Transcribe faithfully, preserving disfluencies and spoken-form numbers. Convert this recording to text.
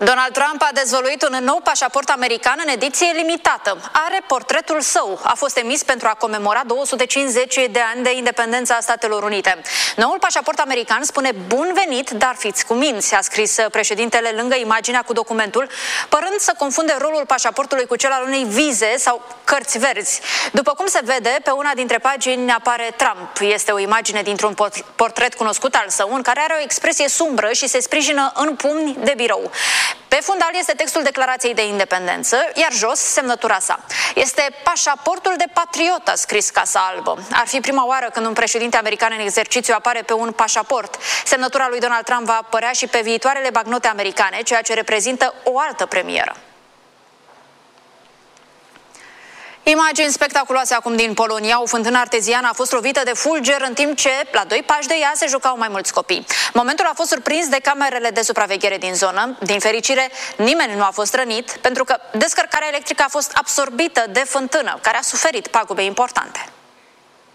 Donald Trump a dezvăluit un nou pașaport american în ediție limitată. Are portretul său. A fost emis pentru a comemora două sute cincizeci de ani de independența Statelor Unite. Noul pașaport american spune bun venit, dar fiți cuminți, a scris președintele lângă imaginea cu documentul, părând să confunde rolul pașaportului cu cel al unei vize sau cărți verzi. După cum se vede, pe una dintre pagini apare Trump. Este o imagine dintr-un portret cunoscut al său, în care are o expresie sumbră și se sprijină în pumni de birou. Pe fundal este textul Declarației de Independență, iar jos semnătura sa. Este pașaportul de patriot, a scris Casa Albă. Ar fi prima oară când un președinte american în exercițiu apare pe un pașaport. Semnătura lui Donald Trump va apărea și pe viitoarele bagnote americane, ceea ce reprezintă o altă premieră. Imagini spectaculoase acum din Polonia. O fântână arteziană a fost lovită de fulger în timp ce, la doi pași de ea, se jucau mai mulți copii. Momentul a fost surprins de camerele de supraveghere din zonă. Din fericire, nimeni nu a fost rănit, pentru că descărcarea electrică a fost absorbită de fântână, care a suferit pagube importante.